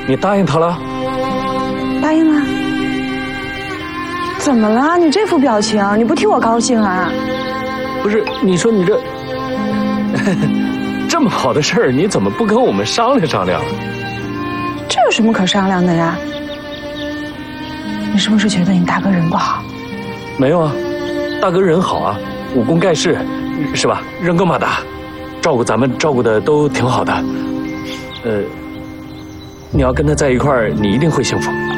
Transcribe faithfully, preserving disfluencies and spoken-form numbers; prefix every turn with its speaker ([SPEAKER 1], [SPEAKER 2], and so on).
[SPEAKER 1] 你答应他了？
[SPEAKER 2] 答应了。怎么了？你这副表情，你不替我高兴啊？
[SPEAKER 1] 不是，你说你这这么好的事儿，你怎么不跟我们商量商量？
[SPEAKER 2] 这有什么可商量的呀？你是不是觉得你大哥人不好？
[SPEAKER 1] 没有啊，大哥人好啊，武功盖世，是吧？人高马大，照顾咱们照顾的都挺好的。呃，你要跟他在一块儿，你一定会幸福。